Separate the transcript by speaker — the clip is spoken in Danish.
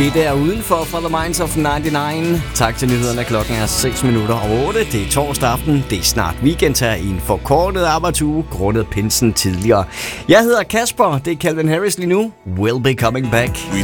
Speaker 1: Det der udenfor fra The Minds of 99. Tak til nyhederne. Klokken er 6 minutter over 8. Det er torsdag aften. Det er snart weekend her i en forkortet arbejdsuge, grundet pinsen tidligere. Jeg hedder Kasper. Det er Calvin Harris lige nu. Will be coming back.